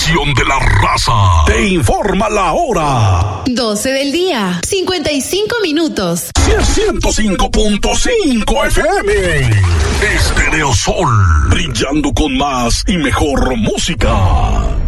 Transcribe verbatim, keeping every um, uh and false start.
estación de la raza. Te informa la hora. doce del día, cincuenta y cinco minutos. ciento cinco punto cinco F M. Estéreo Sol, brillando con más y mejor música.